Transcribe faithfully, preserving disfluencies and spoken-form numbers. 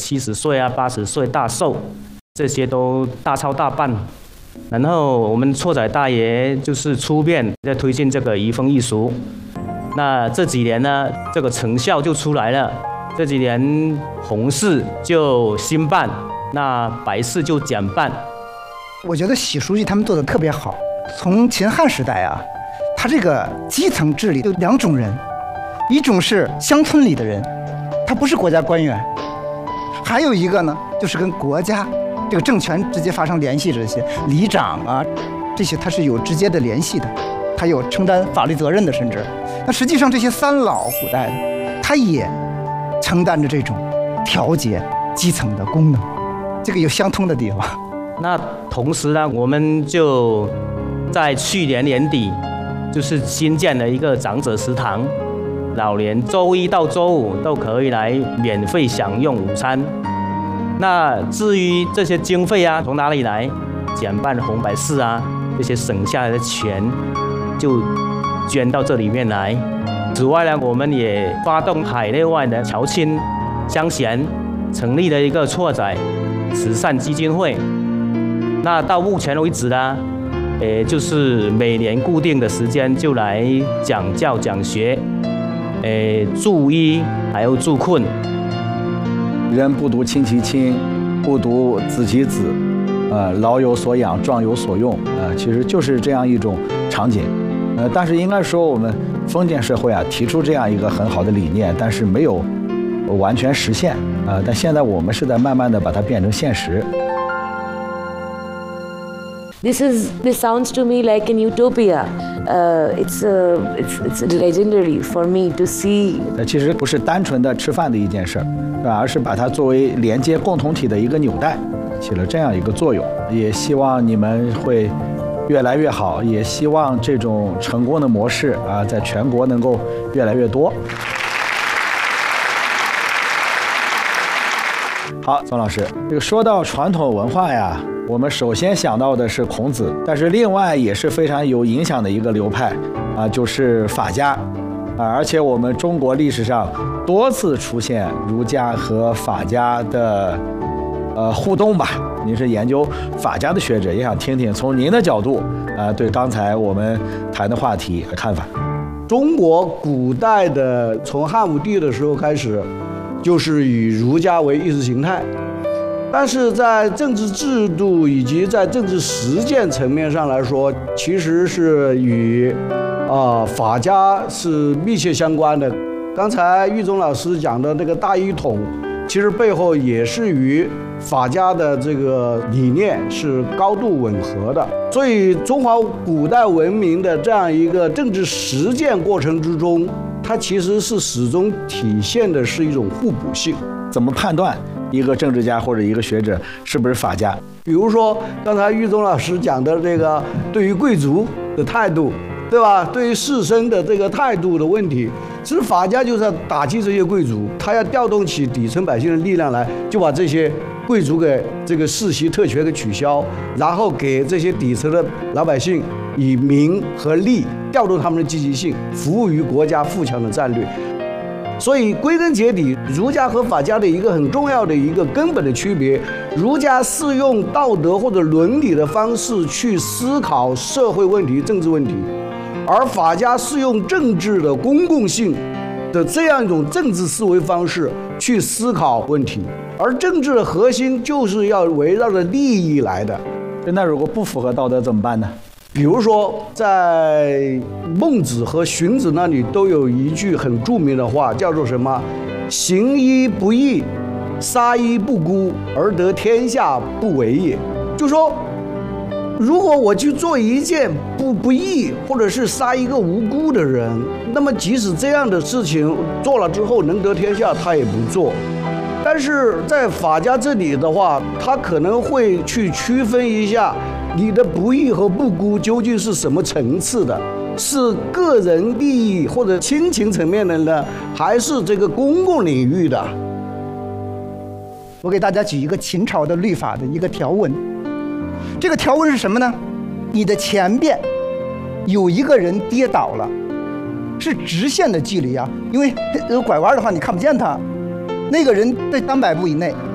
七十岁啊、八十岁大寿，这些都大操大办。然后我们错仔大爷就是出面在推进这个移风易俗。那这几年呢，这个成效就出来了。这几年红事就兴办，那白事就减半。 我觉得习书记他们做的特别好。从秦汉时代啊，他这个基层治理有两种人，一种是乡村里的人，他不是国家官员；还有一个呢，就是跟国家这个政权直接发生联系的这些里长啊，这些他是有直接的联系的，他有承担法律责任的，甚至那实际上这些三老古代的，他也承担着这种调节基层的功能，这个有相通的地方。 那同时呢，我们就在去年年底，就是新建了一个长者食堂，老年周一到周五都可以来免费享用午餐。那至于这些经费啊，从哪里来？减半红白事啊，这些省下来的钱就捐到这里面来。此外呢，我们也发动海内外的侨亲乡贤，成立了一个错仔慈善基金会。那到目前为止呢，呃，就是每年固定的时间就来讲教讲学，呃，助医还有助困。 人不独亲其亲，不独子其子，呃，老有所养，壮有所用，呃，其实就是这样一种场景。呃，但是应该说，我们封建社会啊，提出这样一个很好的理念，但是没有完全实现啊、呃。但现在我们是在慢慢的把它变成现实。 This is this sounds to me like an utopia. Uh, it's uh, it's it's legendary for me to see. 呃，其实不是单纯的吃饭的一件事儿，而是把它作为连接共同体的一个纽带，起了这样一个作用。也希望你们会越来越好，也希望这种成功的模式啊，在全国能够越来越多。好，宋老师，这个说到传统文化呀，我们首先想到的是孔子，但是另外也是非常有影响的一个流派啊，就是法家啊，而且我们中国历史上多次出现儒家和法家的呃互动吧。您是研究法家的学者，也想听听从您的角度啊，对刚才我们谈的话题的看法。 中国古代的从汉武帝的时候开始，就是以儒家为意识形态。但是在政治制度以及在政治实践层面上来说，其实是与啊、呃、法家是密切相关的。刚才玉忠老师讲的那个大一统，其实背后也是与法家的这个理念是高度吻合的。所以中华古代文明的这样一个政治实践过程之中，它其实是始终体现的是一种互补性。 怎么判断一个政治家或者一个学者是不是法家？ 比如说刚才玉忠老师讲的这个对于贵族的态度，对吧？对于士绅的这个态度的问题，其实法家就是要打击这些贵族，他要调动起底层百姓的力量来，就把这些贵族给这个世袭特权给取消，然后给这些底层的老百姓以民和利调动他们的积极性，服务于国家富强的战略。所以归根结底，儒家和法家的一个很重要的一个根本的区别，儒家是用道德或者伦理的方式去思考社会问题、政治问题，而法家是用政治的公共性的这样一种政治思维方式去思考问题，而政治的核心就是要围绕着利益来的。 那如果不符合道德怎么办呢？ 比如说，在孟子和荀子那里都有一句很著名的话，叫做什么？行医不义，杀医不孤，而得天下不为也。就说，如果我去做一件不不义，或者是杀一个无辜的人，那么即使这样的事情做了之后能得天下，他也不做。但是在法家这里的话，他可能会去区分一下你的不义和不孤究竟是什么层次的，是个人利益或者亲情层面的呢，还是这个公共领域的？ 我给大家举一个秦朝的律法的一个条文，这个条文是什么呢？你的前边有一个人跌倒了，是直线的距离啊，因为有拐弯的话你看不见他，那个人在三百步以内，